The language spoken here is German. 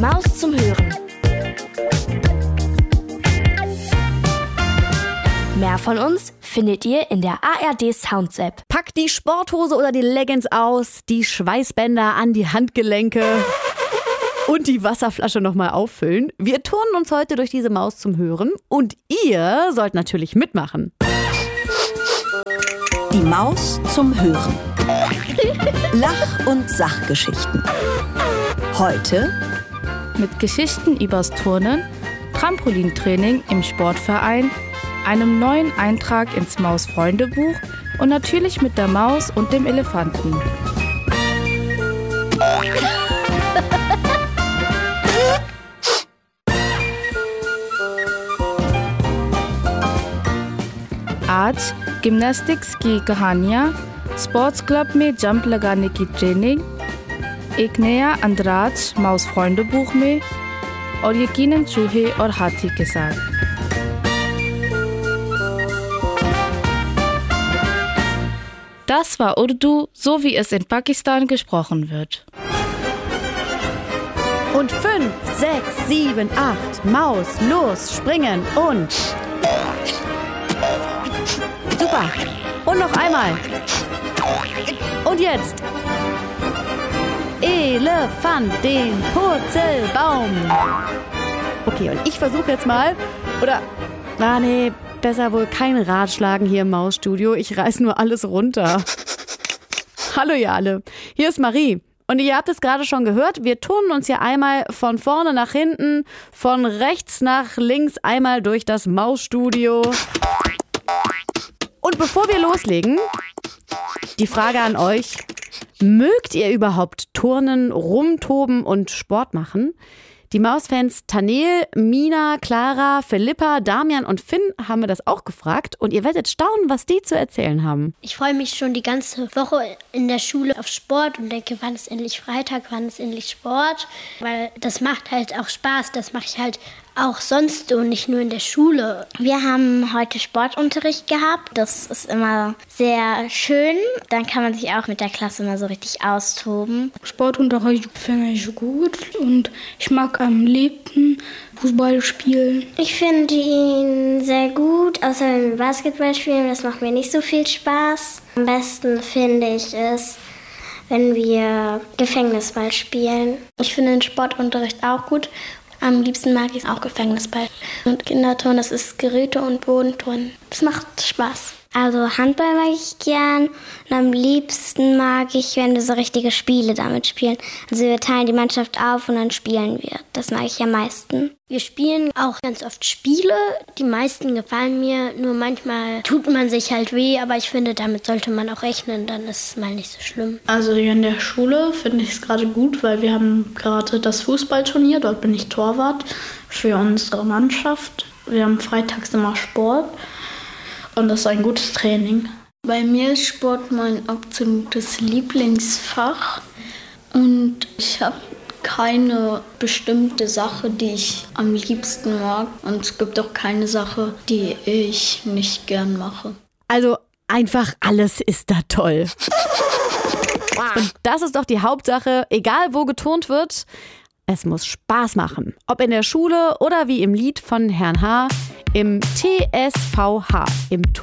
Maus zum Hören. Mehr von uns findet ihr in der ARD Sounds App. Packt die Sporthose oder die Leggings aus, die Schweißbänder an die Handgelenke und die Wasserflasche nochmal auffüllen. Wir turnen uns heute durch diese Maus zum Hören und ihr sollt natürlich mitmachen. Die Maus zum Hören. Lach- und Sachgeschichten. Heute mit Geschichten übers Turnen, Trampolintraining im Sportverein, einem neuen Eintrag ins Maus-Freunde-Buch und natürlich mit der Maus und dem Elefanten. आज जिम्नास्टिक्स की कहानियाँ, sports club में जंप लगाने की ट्रेनिंग, एक नया अंदराज mouse friend book में और यकीनन चूहे और हाथी के साथ। Das war Urdu, so wie es in Pakistan gesprochen wird. Und 5, 6, 7, 8, Maus, los, springen und... Super. Und noch einmal. Und jetzt. Elefant, den Purzelbaum. Okay, und ich versuche jetzt mal, besser wohl kein Ratschlagen hier im Mausstudio. Ich reiß nur alles runter. Hallo ihr alle, hier ist Marie. Und ihr habt es gerade schon gehört, wir turnen uns hier einmal von vorne nach hinten, von rechts nach links, einmal durch das Mausstudio. Und bevor wir loslegen, die Frage an euch: Mögt ihr überhaupt turnen, rumtoben und Sport machen? Die Mausfans Tanel, Mina, Clara, Philippa, Damian und Finn haben mir das auch gefragt. Und ihr werdet staunen, was die zu erzählen haben. Ich freue mich schon die ganze Woche in der Schule auf Sport und denke, wann ist endlich Freitag, wann ist endlich Sport? Weil das macht halt auch Spaß, das mache ich halt auch sonst und nicht nur in der Schule. Wir haben heute Sportunterricht gehabt. Das ist immer sehr schön. Dann kann man sich auch mit der Klasse mal so richtig austoben. Sportunterricht finde ich gut und ich mag am liebsten Fußball spielen. Ich finde ihn sehr gut, außer wenn wir Basketball spielen. Das macht mir nicht so viel Spaß. Am besten finde ich es, wenn wir Gefängnisball spielen. Ich finde den Sportunterricht auch gut. Am liebsten mag ich auch Gefängnisball. Und Kinderturnen, das ist Geräte- und Bodenturnen. Das macht Spaß. Also Handball mag ich gern und am liebsten mag ich, wenn wir so richtige Spiele damit spielen. Also wir teilen die Mannschaft auf und dann spielen wir. Das mag ich am meisten. Wir spielen auch ganz oft Spiele. Die meisten gefallen mir, nur manchmal tut man sich halt weh, aber ich finde, damit sollte man auch rechnen, dann ist es mal nicht so schlimm. Also hier in der Schule finde ich es gerade gut, weil wir haben gerade das Fußballturnier, dort bin ich Torwart für unsere Mannschaft. Wir haben freitags immer Sport. Und das ist ein gutes Training. Bei mir ist Sport mein absolutes Lieblingsfach. Und ich habe keine bestimmte Sache, die ich am liebsten mag. Und es gibt auch keine Sache, die ich nicht gern mache. Also einfach alles ist da toll. Und das ist doch die Hauptsache, egal wo geturnt wird, es muss Spaß machen. Ob in der Schule oder wie im Lied von Herrn H. im TSVH, im